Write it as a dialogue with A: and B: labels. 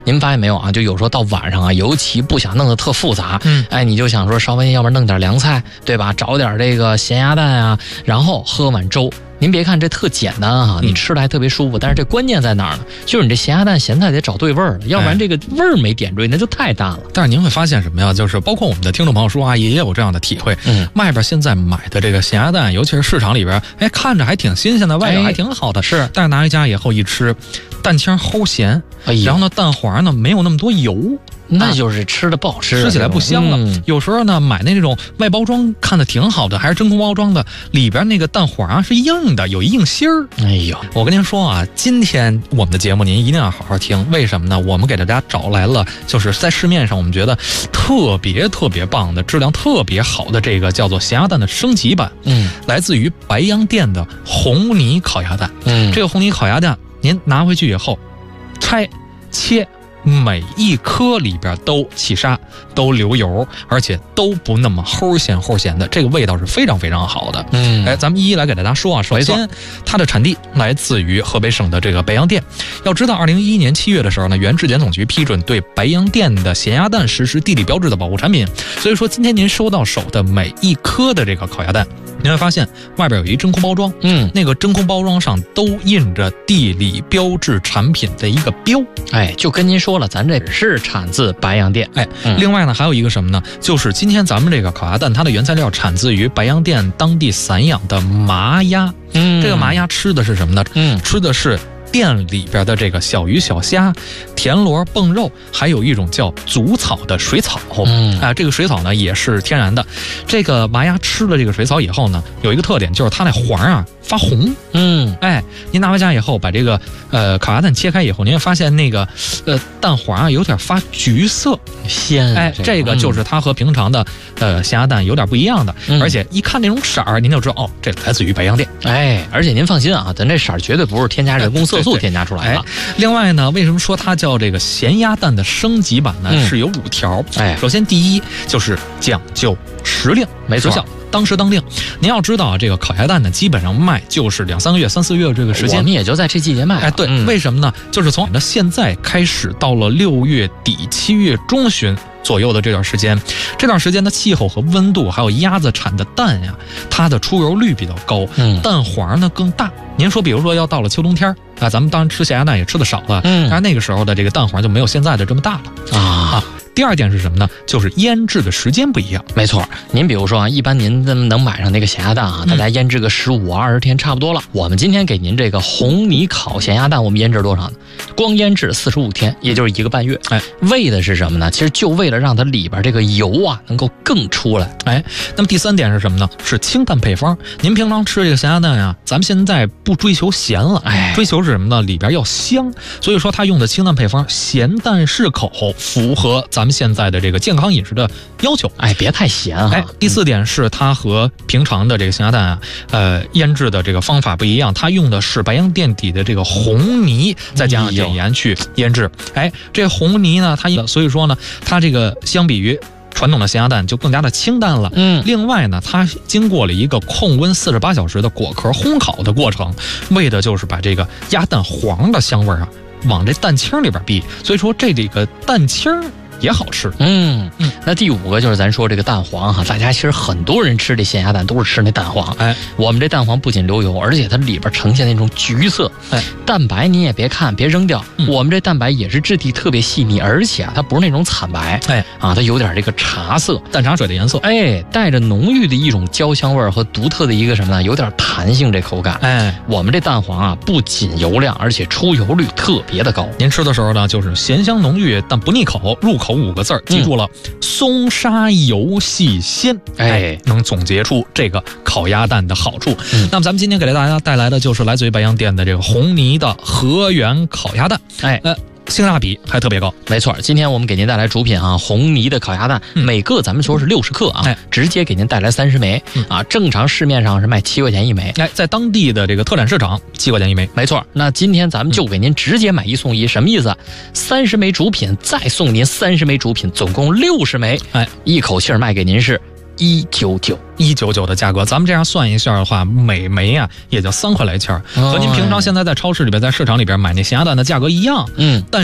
A: 您发现没有啊？就有时候到晚上啊，尤其不想弄得特复杂，你就想说稍微要不然弄点凉菜，对吧？找点这个咸鸭蛋啊，然后喝碗粥。您别看这特简单啊，你吃的还特别舒服，但是这关键在哪儿呢？就是你这咸鸭蛋咸菜得找对味儿了，要不然这个味儿没点缀，那就太淡了。
B: 但是您会发现什么呀？就是包括我们的听众朋友说啊，也有这样的体会。外边现在买的这个咸鸭蛋，尤其是市场里边，看着还挺新鲜的，外表还挺好的，是。但是拿回家以后一吃，蛋清齁咸，然后呢蛋黄呢没有那么多油。
A: 那就是吃的不好吃，
B: 吃起来不香了。有时候呢，买那种外包装看的挺好的，还是真空包装的，里边那个蛋黄是硬的，有硬芯儿。
A: 哎呦，
B: 我跟您说啊，今天我们的节目您一定要好好听，为什么呢？我们给大家找来了，就是在市面上我们觉得特别棒的、质量特别好的这个叫做咸鸭蛋的升级版。来自于白洋淀的红泥烤鸭蛋。这个红泥烤鸭蛋，您拿回去以后，拆切。每一颗里边都起沙，都流油，而且都不那么齁咸的，这个味道是非常好的。咱们一一来给大家说啊。首先，它的产地来自于河北省的这个白洋淀。要知道，2011年7月的时候呢，原质检总局批准对白洋淀的咸鸭蛋实施地理标志的保护产品。所以说，今天您收到手的每一颗的这个烤鸭蛋，您会发现外边有一真空包装，那个真空包装上都印着地理标志产品的一个标。
A: 就跟您说了，咱这是产自白洋淀。
B: 另外呢，还有一个什么呢？就是今天咱们这个烤鸭蛋，它的原材料产自于白洋淀当地散养的麻鸭。这个麻鸭吃的是什么呢？吃的是店里边的这个小鱼小虾、田螺蹦肉，还有一种叫祖草的水草。这个水草呢也是天然的。这个麻鸭吃了这个水草以后呢，有一个特点，就是它那黄啊发红。您拿回家以后，把这个烤鸭蛋切开以后，您会发现那个蛋黄啊有点发橘色
A: 鲜。
B: 这个就是它和平常的咸鸭蛋有点不一样的，而且一看那种色儿，您就知道这来自于白洋淀。
A: 而且您放心啊，咱这色儿绝对不是添加人工色素添加出来的。
B: 另外呢，为什么说它叫这个咸鸭蛋的升级版呢？是有5条。首先第一就是讲究时令，
A: 没错，
B: 当时当令。您要知道啊，这个烤鸭蛋呢，基本上卖就是2、3个月、3、4月这个时间。
A: 我们也就在这季节卖。
B: 对，为什么呢？就是从现在开始到了6月底、7月中旬左右的这段时间，这段时间的气候和温度，还有鸭子产的蛋呀，它的出油率比较高，蛋黄呢更大。您说，比如说要到了秋冬天啊，咱们当然吃咸鸭蛋也吃的少了，但是那个时候的这个蛋黄就没有现在的这么大了。第二点是什么呢？就是腌制的时间不一样。
A: 没错，您比如说啊，一般您能买上那个咸鸭蛋啊，大家腌制个15、20天差不多了。我们今天给您这个红泥烤咸鸭蛋，我们腌制多少呢？光腌制45天，也就是1个半月。为的是什么呢？其实就为了让它里边这个油啊能够更出来。
B: 那么第3点是什么呢？是清淡配方。您平常吃这个咸鸭蛋呀，咱们现在不追求咸了，追求是什么呢？里边要香。所以说它用的清淡配方，咸淡适口，符合咱们现在的这个健康饮食的要求。
A: 别太咸啊。
B: 第4点是它和平常的这个咸鸭蛋啊，腌制的这个方法不一样，它用的是白洋淀底的这个红泥，再加上碘盐去腌制。这红泥呢，所以说呢，它这个相比于传统的咸鸭蛋就更加的清淡了。另外呢，它经过了一个控温48小时的果壳烘烤的过程，为的就是把这个鸭蛋黄的香味啊往这蛋清里边逼，所以说这个蛋清也好吃。
A: 那第5个就是咱说这个蛋黄哈，大家其实很多人吃这咸鸭蛋都是吃那蛋黄。我们这蛋黄不仅流油，而且它里边呈现那种橘色。蛋白您也别看，别扔掉。我们这蛋白也是质地特别细腻，而且它不是那种惨白。它有点这个茶色，
B: 淡茶水的颜色。
A: 带着浓郁的一种焦香味和独特的一个什么呢？有点弹性这口感。我们这蛋黄啊，不仅油亮，而且出油率特别的高。
B: 您吃的时候呢，就是咸香浓郁，但不腻口，入口5个字儿，记住了，松沙油细鲜。能总结出这个烤鸭蛋的好处。那么咱们今天给大家带来的就是来自于白洋淀的这个红泥的和源烤鸭蛋。性价比还特别高。
A: 没错，今天我们给您带来主品啊，红泥的烤鸭蛋，每个咱们说是60克啊，直接给您带来30枚啊。正常市面上是卖7块钱一枚，
B: 在当地的这个特产市场7块钱一枚。
A: 没错，那今天咱们就给您直接买1送1，什么意思？30枚主品再送您30枚主品，总共60枚，一口气卖给您是199
B: 的价格。咱们这样算一下的话，每枚啊也就3块来钱，和您平常现在在超市里边、在市场里边买那咸鸭蛋的价格一样。但